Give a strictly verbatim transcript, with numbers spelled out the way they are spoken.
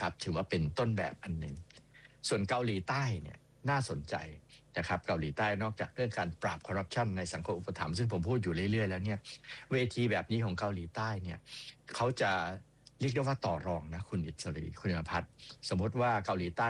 นะครับถือว่าเป็นต้นแบบอันหนึ่งส่วนเกาหลีใต้เนี่ยน่าสนใจนะครับเกาหลีใต้นอกจากเรื่องการปราบคอร์รัปชันในสังคมอุปถัมภ์ซึ่งผมพูดอยู่เรื่อยๆแล้วเนี่ยเวทีแบบนี้ของเกาหลีใต้เนี่ยเขาจะเรียกได้ว่าต่อรองนะคุณอิสรีคุณอภัทรสมมติว่าเกาหลีใต้